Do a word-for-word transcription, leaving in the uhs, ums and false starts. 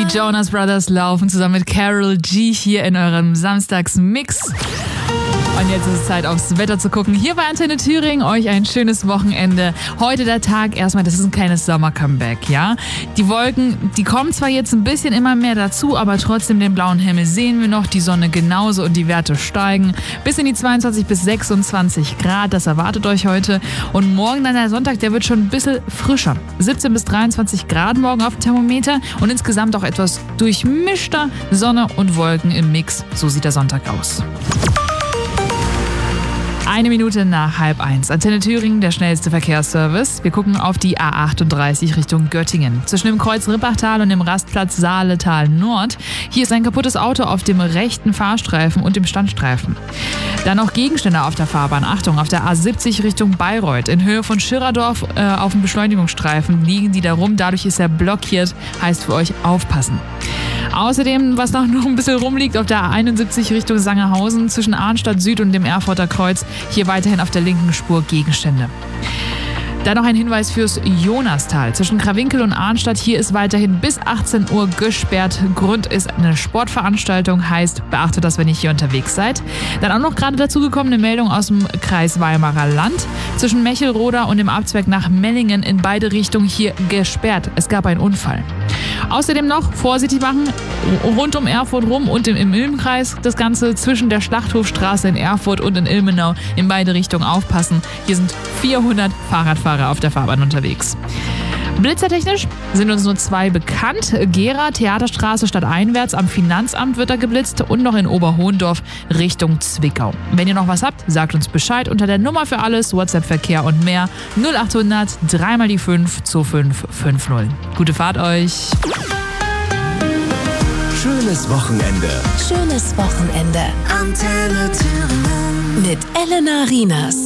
Die Jonas Brothers laufen zusammen mit Karol G hier in eurem Samstagsmix. Und jetzt ist es Zeit, aufs Wetter zu gucken. Hier bei Antenne Thüringen, euch ein schönes Wochenende. Heute der Tag erstmal, das ist ein kleines Sommer-Comeback, ja. Die Wolken, die kommen zwar jetzt ein bisschen immer mehr dazu, aber trotzdem den blauen Himmel sehen wir noch, die Sonne genauso und die Werte steigen. Bis in die zweiundzwanzig bis sechsundzwanzig Grad, das erwartet euch heute. Und morgen dann der Sonntag, der wird schon ein bisschen frischer. siebzehn bis dreiundzwanzig Grad morgen auf dem Thermometer und insgesamt auch etwas durchmischter Sonne und Wolken im Mix. So sieht der Sonntag aus. Eine Minute nach halb eins. Antenne Thüringen, der schnellste Verkehrsservice. Wir gucken auf die A achtunddreißig Richtung Göttingen. Zwischen dem Kreuz Rippachtal und dem Rastplatz Saaletal Nord. Hier ist ein kaputtes Auto auf dem rechten Fahrstreifen und dem Standstreifen. Dann noch Gegenstände auf der Fahrbahn. Achtung, auf der A siebzig Richtung Bayreuth. In Höhe von Schirerdorf äh, auf dem Beschleunigungsstreifen liegen die da rum. Dadurch ist er blockiert. Heißt für euch aufpassen. Außerdem, was noch ein bisschen rumliegt, auf der A einundsiebzig Richtung Sangerhausen zwischen Arnstadt Süd und dem Erfurter Kreuz. Hier weiterhin auf der linken Spur Gegenstände. Dann noch ein Hinweis fürs Jonastal. Zwischen Krawinkel und Arnstadt, hier ist weiterhin bis achtzehn Uhr gesperrt. Grund ist eine Sportveranstaltung, heißt, beachtet das, wenn ihr hier unterwegs seid. Dann auch noch gerade dazugekommene Meldung aus dem Kreis Weimarer Land. Zwischen Mechelroda und dem Abzweig nach Mellingen in beide Richtungen hier gesperrt. Es gab einen Unfall. Außerdem noch vorsichtig machen, rund um Erfurt rum und im Ilmenkreis. Das Ganze zwischen der Schlachthofstraße in Erfurt und in Ilmenau in beide Richtungen aufpassen. Hier sind vierhundert Fahrradfahrer auf der Fahrbahn unterwegs. Blitzertechnisch sind uns nur zwei bekannt. Gera, Theaterstraße stadteinwärts, am Finanzamt wird da geblitzt und noch in Oberhohendorf Richtung Zwickau. Wenn ihr noch was habt, sagt uns Bescheid unter der Nummer für alles, WhatsApp-Verkehr und mehr null achthundert drei mal die fünf zwei fünf fünf null. Gute Fahrt euch! Schönes Wochenende. Schönes Wochenende. Antenne Thüringen. Mit Elena Rienas.